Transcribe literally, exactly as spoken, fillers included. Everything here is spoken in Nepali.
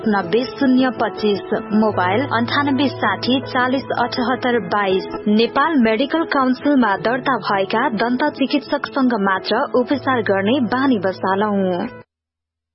नब्बे शून्य पच्चीस, मोबाइल अन्ठानब्बे साठी चालिस अठहत्तर बाइस। नेपाल मेडिकल काउन्सिलमा दर्ता भएका दन्त चिकित्सकसँग मात्र उपचार गर्ने बानी बसालौं।